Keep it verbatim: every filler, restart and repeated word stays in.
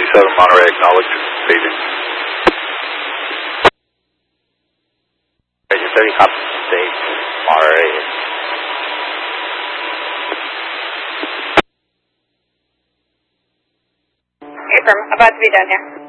seven Monterey, acknowledge, paging. Agent thirty, copy, state, Monterey. Affirm, about to be done here.